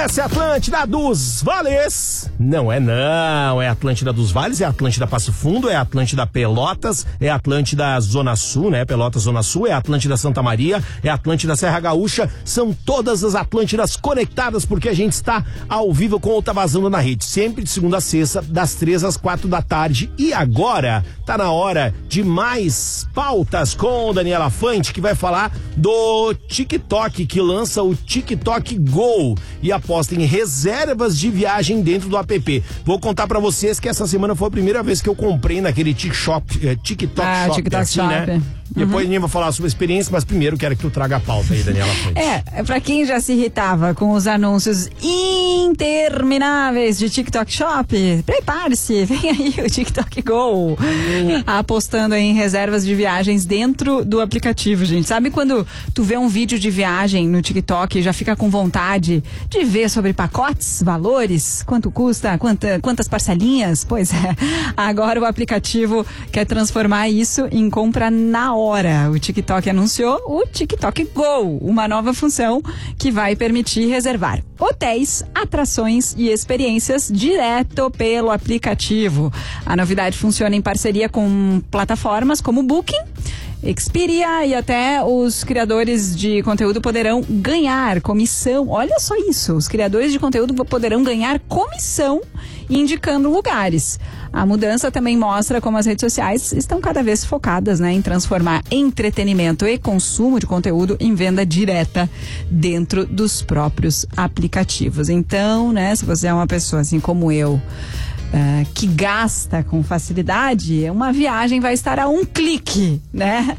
Essa é a Atlântida dos Vales. Não, é Atlântida dos Vales, é Atlântida Passo Fundo, é Atlântida Pelotas, é Atlântida Zona Sul, né? Pelotas Zona Sul, é Atlântida Santa Maria, é Atlântida Serra Gaúcha. São todas as Atlântidas conectadas, porque a gente está ao vivo com o Tá Vazando na Rede, sempre de segunda a sexta, das 3 às 4 da tarde. E agora tá na hora de mais pautas com Daniela Fante, que vai falar do TikTok, que lança o TikTok Go e aposta em reservas de viagem dentro do app. Vou contar pra vocês que essa semana foi a primeira vez que eu comprei naquele TikTok Shop, assim, né? Depois a gente vai falar sobre a experiência, mas primeiro quero que tu traga a pauta aí, Daniela Fante. Pra quem já se irritava com os anúncios intermináveis de TikTok Shop, prepare-se, vem aí o TikTok Go, apostando em reservas de viagens dentro do aplicativo, gente. Sabe quando tu vê um vídeo de viagem no TikTok e já fica com vontade de ver sobre pacotes, valores, quanto custa, quantas parcelinhas? Pois é, agora o aplicativo quer transformar isso em compra na hora. O TikTok anunciou o TikTok Go, uma nova função que vai permitir reservar hotéis, atrações e experiências direto pelo aplicativo. A novidade funciona em parceria com plataformas como Booking, Expedia, e até os criadores de conteúdo poderão ganhar comissão. Olha só isso, os criadores de conteúdo poderão ganhar comissão indicando lugares. A mudança também mostra como as redes sociais estão cada vez focadas, né, em transformar entretenimento e consumo de conteúdo em venda direta dentro dos próprios aplicativos. Então, né, se você é uma pessoa assim como eu, que gasta com facilidade, uma viagem vai estar a um clique, né,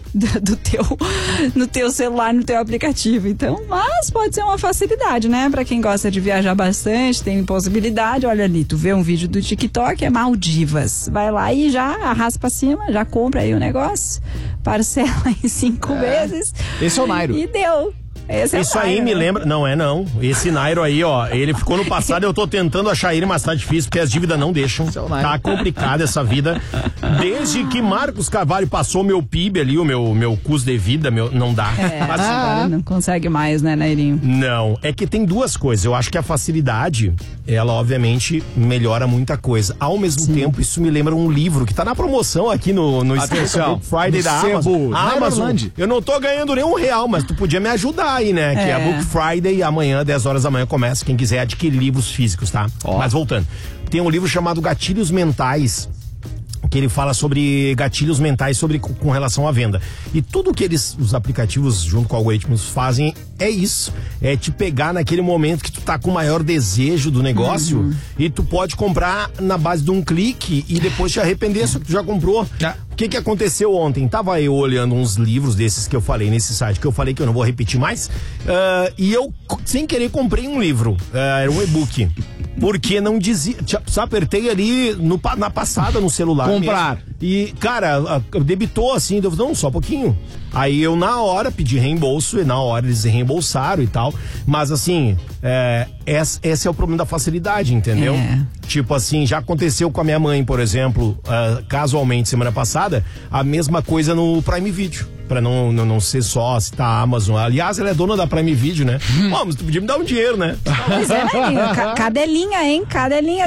no teu celular, no teu aplicativo. Então, mas pode ser uma facilidade, né, pra quem gosta de viajar bastante, tem possibilidade. Olha ali, tu vê um vídeo do TikTok, é Maldivas, vai lá e já arrasta pra cima, já compra aí o negócio, parcela em 5 vezes. Esse é o Nairo. E deu. Isso aí me lembra. Não. Esse Nairo aí, ó. Ele ficou no passado, eu tô tentando achar ele, mas tá difícil, porque as dívidas não deixam. Tá complicada essa vida. Desde que Marcos Carvalho passou meu PIB ali, o meu custo de vida, não dá. Agora não consegue mais, né, Nairinho? Não. É que tem duas coisas. Eu acho que a facilidade, ela obviamente melhora muita coisa. Ao mesmo tempo, isso me lembra um livro que tá na promoção aqui no Book Friday da Amazon. Amazon. Eu não tô ganhando nem R$1, mas tu podia me ajudar aí, né? Que é a Book Friday, amanhã, 10 horas da manhã, começa. Quem quiser adquirir livros físicos, tá? Mas voltando. Tem um livro chamado Gatilhos Mentais, que ele fala sobre gatilhos mentais com relação à venda. E tudo que os aplicativos, junto com algoritmos, fazem é isso. É te pegar naquele momento que tu tá com o maior desejo do negócio e tu pode comprar na base de um clique e depois te arrepender, só que tu já comprou. O que aconteceu ontem? Tava eu olhando uns livros desses que eu falei nesse site, que eu falei que eu não vou repetir mais, e eu, sem querer, comprei um livro. Era um e-book. Porque não dizia. Só apertei ali na passada no celular. Comprar. Mesmo. E, cara, debitou assim, não, só um pouquinho. Aí eu na hora pedi reembolso e na hora eles reembolsaram e tal. Mas assim, esse é o problema da facilidade, entendeu? Tipo assim, já aconteceu com a minha mãe, por exemplo, casualmente semana passada, a mesma coisa no Prime Video. Pra não ser só citar a Amazon. Aliás, ela é dona da Prime Video, né? Mas tu podia me dar um dinheiro, né? Pois é, cadelinha, hein? Cadelinha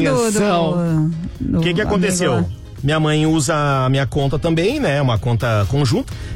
do O que aconteceu? Minha mãe usa a minha conta também, né? Uma conta conjunta.